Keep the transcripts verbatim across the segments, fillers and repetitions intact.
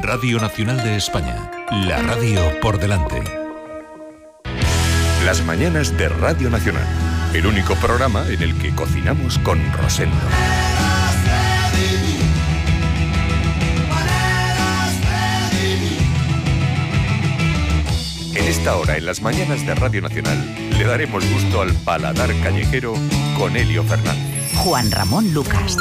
Radio Nacional de España, la radio por delante. Las mañanas de Radio Nacional, el único programa en el que cocinamos con Rosendo. En esta hora, en las mañanas de Radio Nacional, le daremos gusto al paladar callejero con Elio Fernández. Juan Ramón Lucas.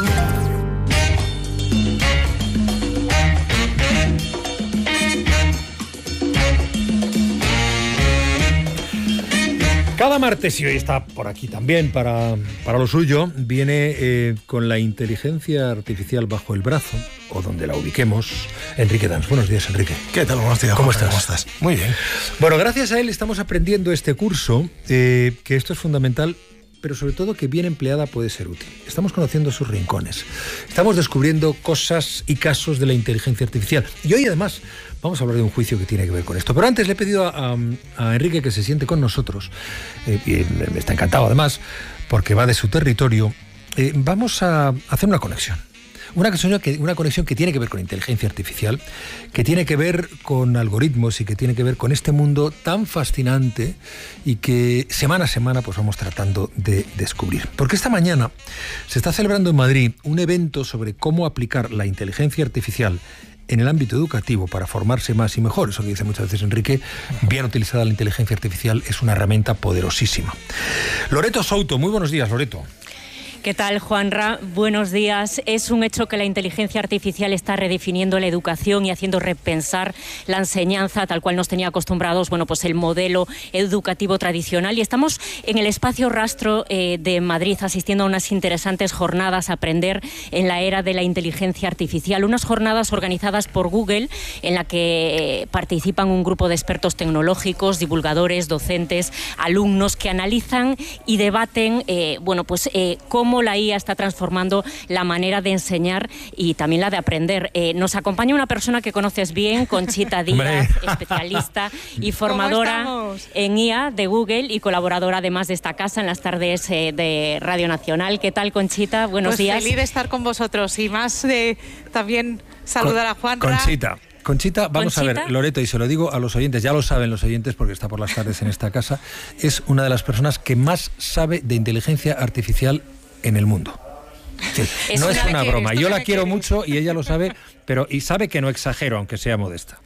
Cada martes, y hoy está por aquí también para, para lo suyo, viene eh, con la inteligencia artificial bajo el brazo, o donde la ubiquemos, Enrique Dans. Buenos días, Enrique. ¿Qué tal? Buenos días. ¿Cómo Jorge, estás? ¿Cómo estás? Muy bien. Bueno, gracias a él estamos aprendiendo este curso, eh, que esto es fundamental, pero sobre todo que bien empleada puede ser útil. Estamos conociendo sus rincones. Estamos descubriendo cosas y casos de la inteligencia artificial. Y hoy, además, vamos a hablar de un juicio que tiene que ver con esto. Pero antes le he pedido a, a, a Enrique que se siente con nosotros. Eh, y me está encantado, además, porque va de su territorio. Eh, vamos a hacer una conexión. Una conexión, que, una conexión que tiene que ver con inteligencia artificial, que tiene que ver con algoritmos y que tiene que ver con este mundo tan fascinante y que semana a semana pues vamos tratando de descubrir. Porque esta mañana se está celebrando en Madrid un evento sobre cómo aplicar la inteligencia artificial en el ámbito educativo para formarse más y mejor. Eso que dice muchas veces Enrique, bien utilizada la inteligencia artificial es una herramienta poderosísima. Loreto Souto, muy buenos días, Loreto. ¿Qué tal, Juanra? Buenos días. Es un hecho que la inteligencia artificial está redefiniendo la educación y haciendo repensar la enseñanza tal cual nos tenía acostumbrados, bueno, pues el modelo educativo tradicional. Y estamos en el espacio Rastro eh, de Madrid asistiendo a unas interesantes jornadas a aprender en la era de la inteligencia artificial. Unas jornadas organizadas por Google en la que eh, participan un grupo de expertos tecnológicos, divulgadores, docentes, alumnos que analizan y debaten, eh, bueno, pues eh, cómo la I A está transformando la manera de enseñar y también la de aprender. Eh, nos acompaña una persona que conoces bien, Conchita Díaz, especialista y formadora en I A de Google y colaboradora además de esta casa en las tardes eh, de Radio Nacional. ¿Qué tal, Conchita? Buenos pues días. Feliz de estar con vosotros y más de también saludar Con, a Juanra. Conchita. Conchita, vamos ¿Conchita? a ver, Loreto, y se lo digo a los oyentes, ya lo saben los oyentes porque está por las tardes en esta casa, es una de las personas que más sabe de inteligencia artificial en el mundo. Sí, Es no una es una que- broma, esto yo me la quiero quiere. mucho y ella lo sabe, pero y sabe que no exagero, aunque sea modesta.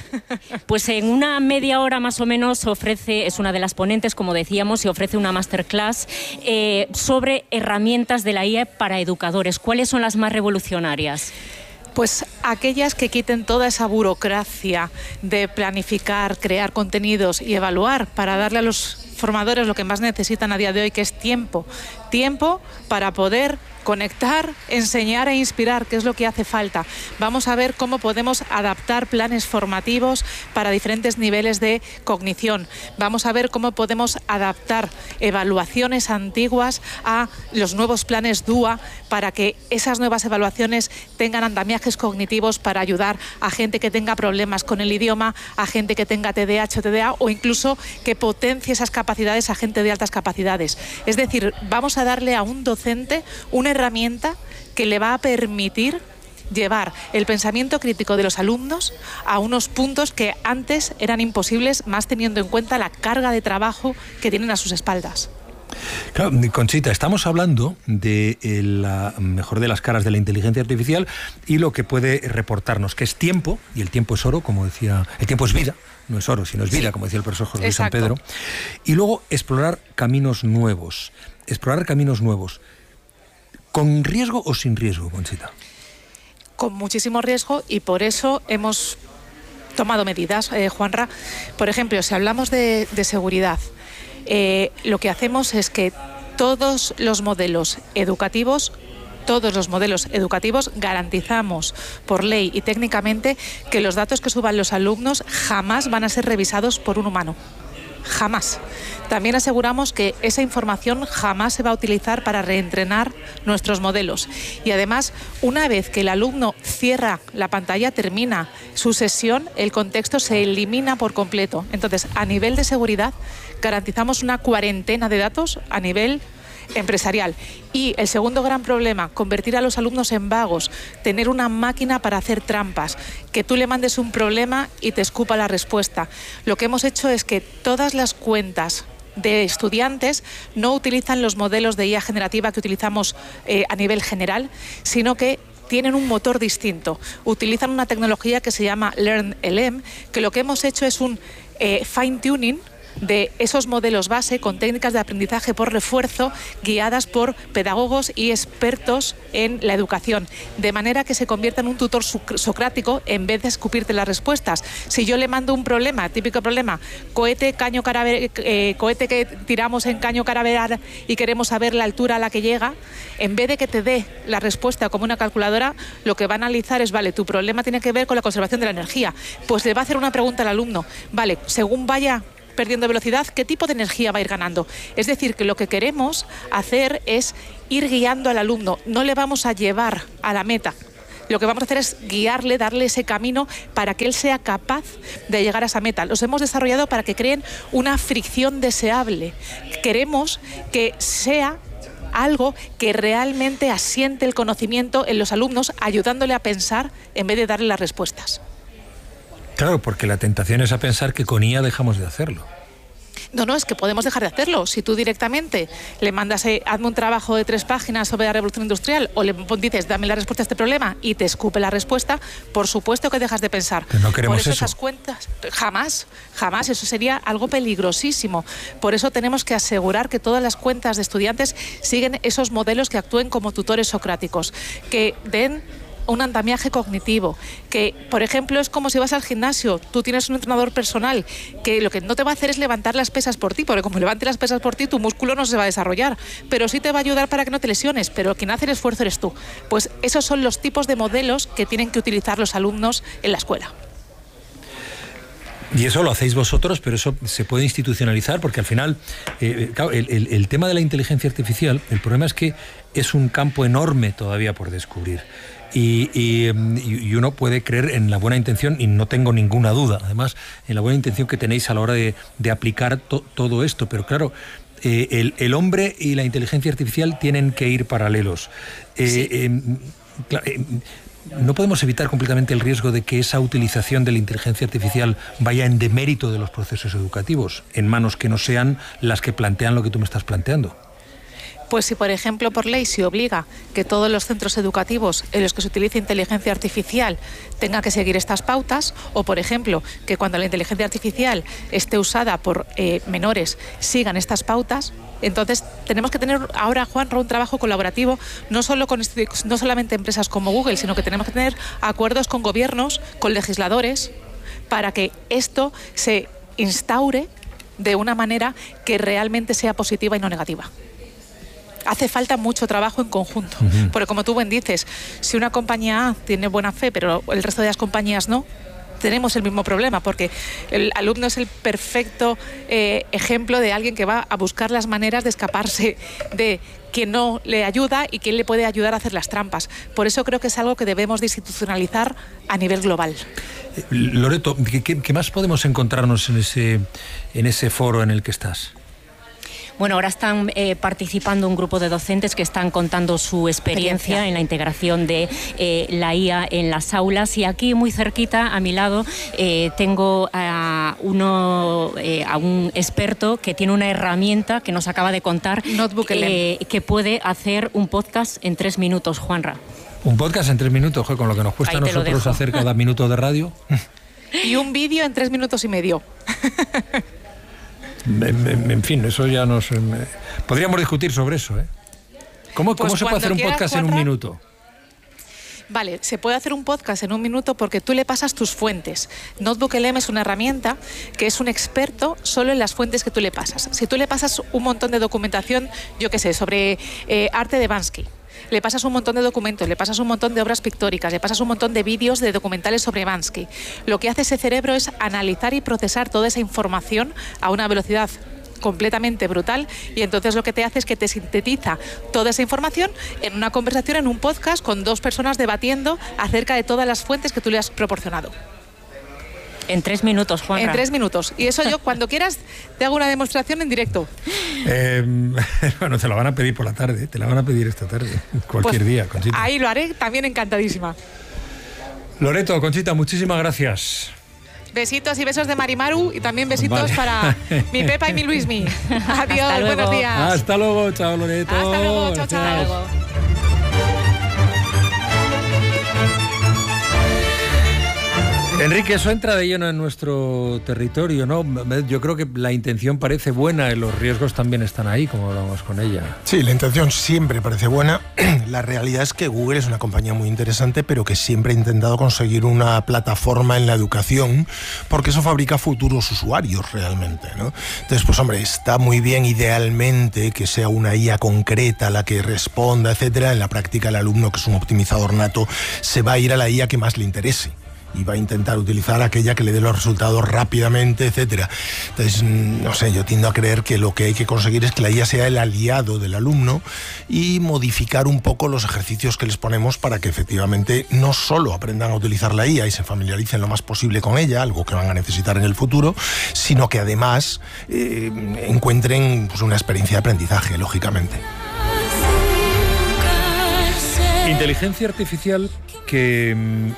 Pues en una media hora más o menos se ofrece, es una de las ponentes, como decíamos, se ofrece una masterclass eh, sobre herramientas de la I A para educadores. ¿Cuáles son las más revolucionarias? Pues aquellas que quiten toda esa burocracia de planificar, crear contenidos y evaluar para darle a los formadores lo que más necesitan a día de hoy, que es tiempo. Tiempo para poder conectar, enseñar e inspirar, que es lo que hace falta. Vamos a ver cómo podemos adaptar planes formativos para diferentes niveles de cognición. Vamos a ver cómo podemos adaptar evaluaciones antiguas a los nuevos planes D U A para que esas nuevas evaluaciones tengan andamiajes cognitivos para ayudar a gente que tenga problemas con el idioma, a gente que tenga T D A H o T D A o incluso que potencie esas capacidades a gente de altas capacidades. Es decir, vamos a darle a un docente una herramienta que le va a permitir llevar el pensamiento crítico de los alumnos a unos puntos que antes eran imposibles, más teniendo en cuenta la carga de trabajo que tienen a sus espaldas. Claro, Conchita, estamos hablando de eh, la mejor de las caras de la inteligencia artificial y lo que puede reportarnos, que es tiempo, y el tiempo es oro, como decía, el tiempo es vida, no es oro, sino es vida, sí, como decía el profesor José Luis San Pedro, y luego explorar caminos nuevos, explorar caminos nuevos, ¿con riesgo o sin riesgo, Conchita? Con muchísimo riesgo y por eso hemos tomado medidas, eh, Juanra. Por ejemplo, si hablamos de, de seguridad, Eh, lo que hacemos es que todos los modelos educativos, todos los modelos educativos garantizamos por ley y técnicamente que los datos que suban los alumnos jamás van a ser revisados por un humano. Jamás. También aseguramos que esa información jamás se va a utilizar para reentrenar nuestros modelos. Y además, una vez que el alumno cierra la pantalla, termina su sesión, el contexto se elimina por completo. Entonces, a nivel de seguridad, garantizamos una cuarentena de datos a nivel empresarial. Y el segundo gran problema, convertir a los alumnos en vagos, tener una máquina para hacer trampas, que tú le mandes un problema y te escupa la respuesta. Lo que hemos hecho es que todas las cuentas de estudiantes no utilizan los modelos de I A generativa que utilizamos eh, a nivel general, sino que tienen un motor distinto. Utilizan una tecnología que se llama LearnLM, que lo que hemos hecho es un eh, fine-tuning de esos modelos base con técnicas de aprendizaje por refuerzo guiadas por pedagogos y expertos en la educación, de manera que se convierta en un tutor socrático en vez de escupirte las respuestas. Si yo le mando un problema, típico problema, cohete, caño caraver, eh, cohete que tiramos en caño caravelar y queremos saber la altura a la que llega, en vez de que te dé la respuesta como una calculadora, lo que va a analizar es, vale, tu problema tiene que ver con la conservación de la energía. Pues le va a hacer una pregunta al alumno, vale, según vaya perdiendo velocidad, ¿qué tipo de energía va a ir ganando? Es decir, que lo que queremos hacer es ir guiando al alumno, no le vamos a llevar a la meta. Lo que vamos a hacer es guiarle, darle ese camino para que él sea capaz de llegar a esa meta. Los hemos desarrollado para que creen una fricción deseable. Queremos que sea algo que realmente asiente el conocimiento en los alumnos, ayudándole a pensar en vez de darle las respuestas. Claro, porque la tentación es a pensar que con I A dejamos de hacerlo. No, no, es que podemos dejar de hacerlo. Si tú directamente le mandas, eh, hazme un trabajo de tres páginas sobre la revolución industrial, o le dices, dame la respuesta a este problema, y te escupe la respuesta, por supuesto que dejas de pensar. Pero no queremos Por eso, eso. Esas cuentas, jamás, jamás, eso sería algo peligrosísimo. Por eso tenemos que asegurar que todas las cuentas de estudiantes siguen esos modelos que actúen como tutores socráticos, que den un andamiaje cognitivo, que por ejemplo es como si vas al gimnasio, tú tienes un entrenador personal que lo que no te va a hacer es levantar las pesas por ti, porque como levante las pesas por ti tu músculo no se va a desarrollar, pero sí te va a ayudar para que no te lesiones, pero quien hace el esfuerzo eres tú. Pues esos son los tipos de modelos que tienen que utilizar los alumnos en la escuela. Y eso lo hacéis vosotros, pero eso se puede institucionalizar, porque al final, eh, claro, el, el, el tema de la inteligencia artificial, el problema es que es un campo enorme todavía por descubrir. Y, y, y uno puede creer en la buena intención, y no tengo ninguna duda, además, en la buena intención que tenéis a la hora de, de aplicar to, todo esto. Pero claro, eh, el, el hombre y la inteligencia artificial tienen que ir paralelos. Eh, sí. eh, claro, eh, no podemos evitar completamente el riesgo de que esa utilización de la inteligencia artificial vaya en demérito de los procesos educativos, en manos que no sean las que plantean lo que tú me estás planteando. Pues si, por ejemplo, por ley se obliga que todos los centros educativos en los que se utilice inteligencia artificial tengan que seguir estas pautas, o, por ejemplo, que cuando la inteligencia artificial esté usada por eh, menores sigan estas pautas, entonces tenemos que tener ahora, Juanra, un trabajo colaborativo, no solo con no solamente empresas como Google, sino que tenemos que tener acuerdos con gobiernos, con legisladores, para que esto se instaure de una manera que realmente sea positiva y no negativa. Hace falta mucho trabajo en conjunto, uh-huh. porque como tú bien dices, si una compañía A tiene buena fe, pero el resto de las compañías no, tenemos el mismo problema, porque el alumno es el perfecto eh, ejemplo de alguien que va a buscar las maneras de escaparse de quien no le ayuda y quien le puede ayudar a hacer las trampas. Por eso creo que es algo que debemos de institucionalizar a nivel global. Loreto, ¿qué, qué más podemos encontrarnos en ese, en ese foro en el que estás? Bueno, ahora están eh, participando un grupo de docentes que están contando su experiencia en la integración de eh, la I A en las aulas, y aquí muy cerquita a mi lado eh, tengo a, uno, eh, a un experto que tiene una herramienta que nos acaba de contar eh, que puede hacer un podcast en tres minutos, Juanra. Un podcast en tres minutos, con lo que nos cuesta a nosotros hacer cada minuto de radio. Y un vídeo en tres minutos y medio. En, en fin, eso ya nos... Podríamos discutir sobre eso, ¿eh? ¿Cómo, pues ¿cómo se puede hacer un podcast Juanra, en un minuto? Vale, se puede hacer un podcast en un minuto porque tú le pasas tus fuentes. NotebookLM es una herramienta que es un experto solo en las fuentes que tú le pasas. Si tú le pasas un montón de documentación, yo qué sé, sobre eh, arte de Bansky, le pasas un montón de documentos, le pasas un montón de obras pictóricas, le pasas un montón de vídeos de documentales sobre Bansky. Lo que hace ese cerebro es analizar y procesar toda esa información a una velocidad completamente brutal, y entonces lo que te hace es que te sintetiza toda esa información en una conversación, en un podcast con dos personas debatiendo acerca de todas las fuentes que tú le has proporcionado. En tres minutos, Juan. En tres minutos. Y eso yo, cuando quieras, te hago una demostración en directo. Eh, bueno, te la van a pedir por la tarde, te la van a pedir esta tarde, cualquier pues, día, Conchita. Ahí lo haré, también encantadísima. Loreto, Conchita, muchísimas gracias. Besitos y besos de Marimaru y también besitos vale. para mi Pepa y mi Luismi. Adiós, buenos días. Hasta luego, chao Loreto. Hasta luego, chao, chao. Hasta luego. Enrique, eso entra de lleno en nuestro territorio, ¿no? Yo creo que la intención parece buena y los riesgos también están ahí, como hablamos con ella. Sí, la intención siempre parece buena. La realidad es que Google es una compañía muy interesante, pero que siempre ha intentado conseguir una plataforma en la educación, porque eso fabrica futuros usuarios realmente, ¿no? Entonces, pues hombre, está muy bien idealmente que sea una I A concreta la que responda, etcétera. En la práctica, el alumno, que es un optimizador nato, se va a ir a la I A que más le interese y va a intentar utilizar aquella que le dé los resultados rápidamente, etcétera. Entonces, no sé, yo tiendo a creer que lo que hay que conseguir es que la I A sea el aliado del alumno y modificar un poco los ejercicios que les ponemos para que efectivamente no solo aprendan a utilizar la I A y se familiaricen lo más posible con ella, algo que van a necesitar en el futuro, sino que además eh, encuentren pues, una experiencia de aprendizaje, lógicamente. Inteligencia artificial que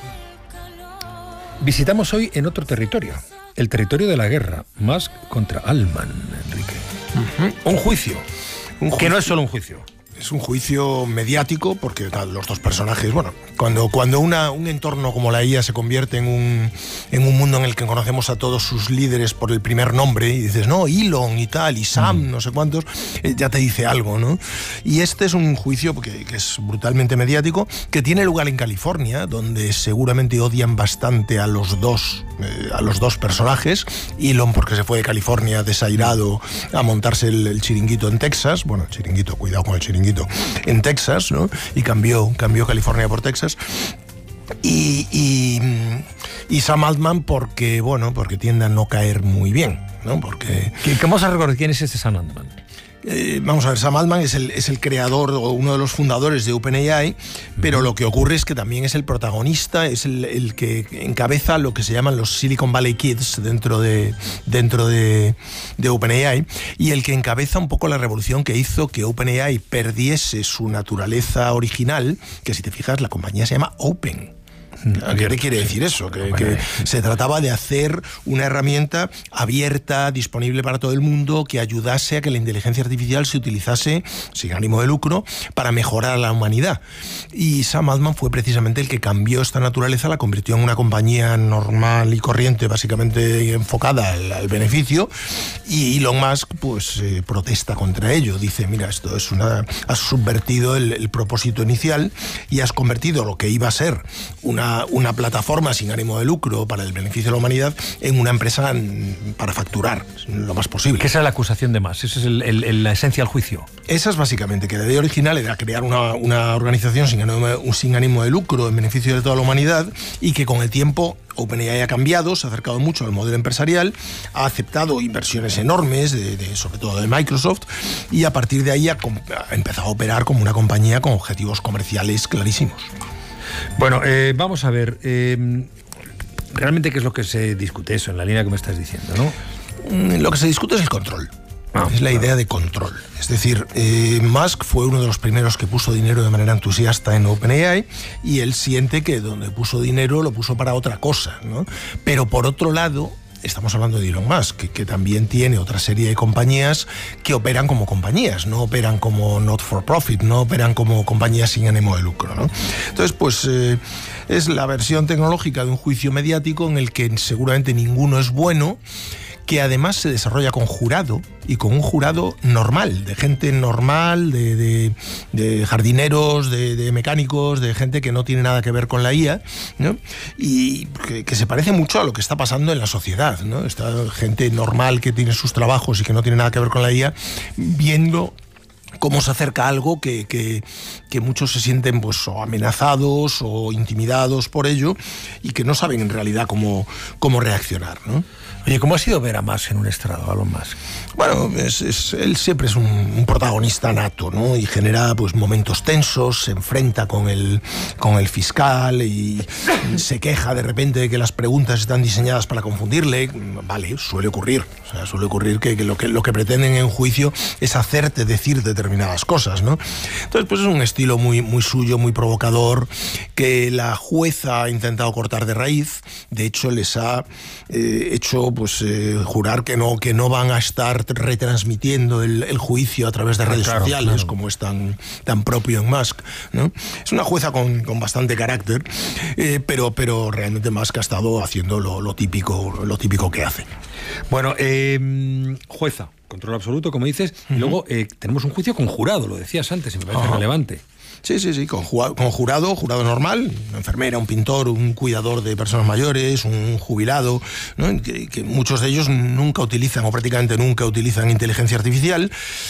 visitamos hoy en otro territorio, el territorio de la guerra, Musk contra Altman, Enrique. Uh-huh. Un juicio. Un juicio. Que no es solo un juicio. Es un juicio mediático porque claro, los dos personajes, bueno, cuando, cuando una, un entorno como la I A se convierte en un, en un mundo en el que conocemos a todos sus líderes por el primer nombre y dices, no, Elon y tal, y Sam, mm. no sé cuántos, eh, ya te dice algo, ¿no? Y este es un juicio que, que es brutalmente mediático, que tiene lugar en California, donde seguramente odian bastante a los dos, eh, a los dos personajes. Elon porque se fue de California desairado a montarse el, el chiringuito en Texas, bueno, el chiringuito, cuidado con el chiringuito, en Texas, ¿no? Y cambió, cambió California por Texas. Y, y, y Sam Altman porque, bueno, porque tiende a no caer muy bien, ¿no? Porque... ¿Cómo se recuerda quién es este Sam Altman? Eh, vamos a ver, Sam Altman es el, es el creador o uno de los fundadores de OpenAI, pero lo que ocurre es que también es el protagonista, es el, el que encabeza lo que se llaman los Silicon Valley Kids dentro de, dentro de, de OpenAI, y el que encabeza un poco la revolución que hizo que OpenAI perdiese su naturaleza original, que si te fijas la compañía se llama Open. ¿Qué quiere decir eso? Que, que se trataba de hacer una herramienta abierta, disponible para todo el mundo, que ayudase a que la inteligencia artificial se utilizase sin ánimo de lucro para mejorar a la humanidad. Y Sam Altman fue precisamente el que cambió esta naturaleza, la convirtió en una compañía normal y corriente, básicamente enfocada al, al beneficio, y Elon Musk pues eh, protesta contra ello. Dice, mira, esto es una... has subvertido el, el propósito inicial y has convertido lo que iba a ser una una plataforma sin ánimo de lucro para el beneficio de la humanidad en una empresa para facturar lo más posible. ¿Qué es la acusación de Musk? Esa es el, el, la esencia del juicio. Esa es básicamente que la idea original era crear una, una organización sin ánimo, sin ánimo de lucro en beneficio de toda la humanidad, y que con el tiempo OpenAI ha cambiado, se ha acercado mucho al modelo empresarial, ha aceptado inversiones enormes, de, de, sobre todo de Microsoft, y a partir de ahí ha, ha empezado a operar como una compañía con objetivos comerciales clarísimos. Bueno, eh, vamos a ver, eh, realmente qué es lo que se discute eso, en la línea que me estás diciendo, ¿no? Lo que se discute es el control. Ah, es la claro. idea de control. Es decir, eh, Musk fue uno de los primeros que puso dinero de manera entusiasta en OpenAI, y él siente que donde puso dinero lo puso para otra cosa, ¿no? Pero por otro lado, estamos hablando de Elon Musk, que, que también tiene otra serie de compañías que operan como compañías, no operan como not for profit, no operan como compañías sin ánimo de lucro, ¿no? Entonces, pues eh, es la versión tecnológica de un juicio mediático en el que seguramente ninguno es bueno, que además se desarrolla con jurado, y con un jurado normal, de gente normal, de, de, de jardineros, de, de mecánicos, de gente que no tiene nada que ver con la I A, ¿no? Y que, que se parece mucho a lo que está pasando en la sociedad, ¿no? Esta gente normal que tiene sus trabajos y que no tiene nada que ver con la I A, viendo cómo se acerca algo que, que, que muchos se sienten pues o amenazados o intimidados por ello y que no saben en realidad cómo, cómo reaccionar, ¿no? Oye, ¿cómo ha sido ver a Musk en un estrado, a Elon Musk? Bueno, es, es, él siempre es un, un protagonista nato, ¿no? Y genera pues momentos tensos, se enfrenta con el, con el fiscal y se queja de repente de que las preguntas están diseñadas para confundirle. Vale, suele ocurrir. O sea, suele ocurrir que, que, lo, que lo que pretenden en juicio es hacerte decir determinadas cosas, ¿no? Entonces, pues es un estilo muy, muy suyo, muy provocador, que la jueza ha intentado cortar de raíz. De hecho, les ha eh, hecho pues eh, jurar que no, que no van a estar retransmitiendo el, el juicio a través de redes claro, sociales, claro. como es tan, tan propio en Musk, ¿no? Es una jueza con, con bastante carácter, eh, pero, pero realmente Musk ha estado haciendo lo, lo, típico, lo típico que hace. Bueno, eh, jueza, control absoluto, como dices, uh-huh. y luego eh, tenemos un juicio con jurado, lo decías antes, y me parece uh-huh. relevante. Sí, sí, sí, con, con jurado, jurado normal, una enfermera, un pintor, un cuidador de personas mayores, un jubilado, ¿no? que, que muchos de ellos nunca utilizan o prácticamente nunca utilizan inteligencia artificial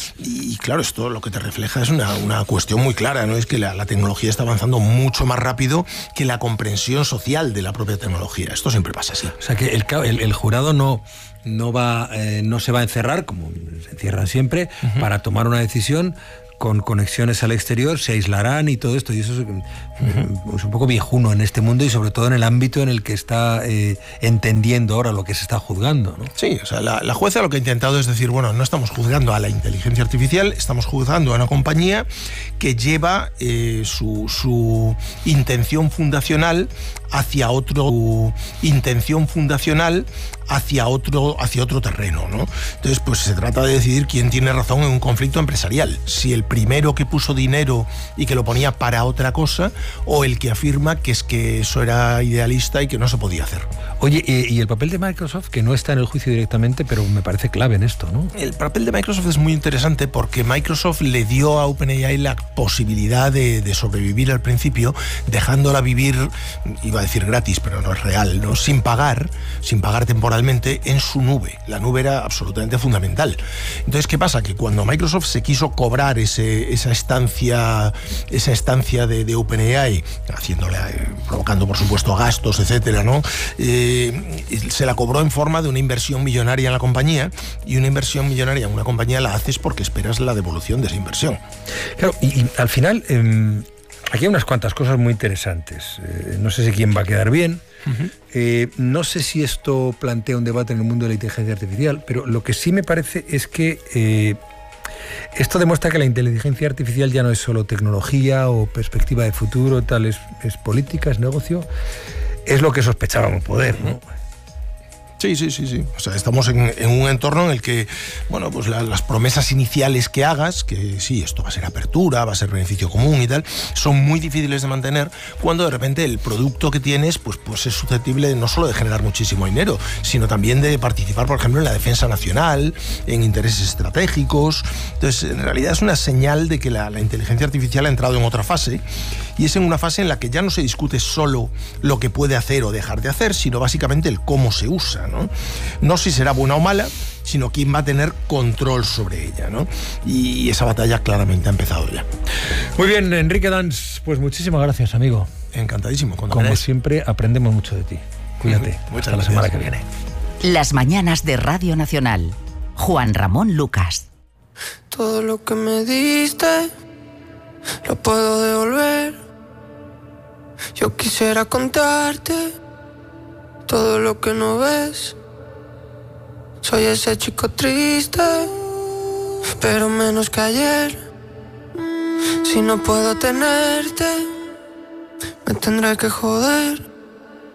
y claro, esto lo que te refleja es una, una cuestión muy clara, ¿no? Es que la, la tecnología está avanzando mucho más rápido que la comprensión social de la propia tecnología. Esto siempre pasa así. O sea que el, el, el jurado no... no va eh, no se va a encerrar, como se encierran siempre, uh-huh. para tomar una decisión con conexiones al exterior, se aislarán y todo esto, y eso es, uh-huh. es un poco viejuno en este mundo y sobre todo en el ámbito en el que está eh, entendiendo ahora lo que se está juzgando, ¿no? Sí, o sea, la, la jueza lo que ha intentado es decir, bueno, no estamos juzgando a la inteligencia artificial, estamos juzgando a una compañía que lleva eh, su, su intención fundacional hacia otro intención fundacional hacia otro hacia otro terreno, ¿no? Entonces, pues se trata de decidir quién tiene razón en un conflicto empresarial, si el primero que puso dinero y que lo ponía para otra cosa o el que afirma que es que eso era idealista y que no se podía hacer. Oye, y el papel de Microsoft, que no está en el juicio directamente, pero me parece clave en esto, ¿no? El papel de Microsoft es muy interesante porque Microsoft le dio a OpenAI la posibilidad de, de sobrevivir al principio, dejándola vivir, iba a decir gratis, pero no es real, ¿no? Sin pagar, sin pagar temporalmente en su nube. La nube era absolutamente fundamental. Entonces, ¿qué pasa? Que cuando Microsoft se quiso cobrar ese, esa estancia, esa estancia de, de OpenAI, haciéndole, provocando por supuesto gastos, etcétera, ¿no? Eh, se la cobró en forma de una inversión millonaria en la compañía, y una inversión millonaria en una compañía la haces porque esperas la devolución de esa inversión. Claro, y, y al final eh, aquí hay unas cuantas cosas muy interesantes. Eh, no sé si quién va a quedar bien. Uh-huh. Eh, no sé si esto plantea un debate en el mundo de la inteligencia artificial, pero lo que sí me parece es que eh, esto demuestra que la inteligencia artificial ya no es solo tecnología o perspectiva de futuro, tal, es, es política, es negocio. Es lo que sospechábamos poder, ¿no? Sí, sí, sí, sí. O sea, estamos en, en un entorno en el que, bueno, pues la, las promesas iniciales que hagas, que sí, esto va a ser apertura, va a ser beneficio común y tal, son muy difíciles de mantener cuando de repente el producto que tienes, pues, pues es susceptible no solo de generar muchísimo dinero, sino también de participar, por ejemplo, en la defensa nacional, en intereses estratégicos. Entonces, en realidad es una señal de que la, la inteligencia artificial ha entrado en otra fase, y es en una fase en la que ya no se discute solo lo que puede hacer o dejar de hacer, sino básicamente el cómo se usa, ¿no? No si será buena o mala, sino quién va a tener control sobre ella, ¿no? Y esa batalla claramente ha empezado ya. Muy bien, Enrique Dans, pues muchísimas gracias, amigo. Encantadísimo. Como queráis. Siempre, aprendemos mucho de ti. Cuídate. Muchas Hasta gracias. La semana que viene. Las mañanas de Radio Nacional. Juan Ramón Lucas. Todo lo que me diste lo puedo devolver. Yo quisiera contarte todo lo que no ves. Soy ese chico triste, pero menos que ayer. Si no puedo tenerte, me tendré que joder.